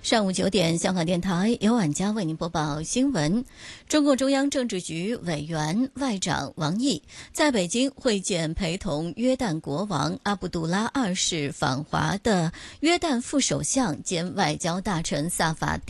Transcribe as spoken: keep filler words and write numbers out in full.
上午九点，香港电台由晚佳为您播报新闻。中共中央政治局委员外长王毅在北京会见陪同约旦国王阿卜杜拉二世访华的约旦副首相兼外交大臣萨法迪。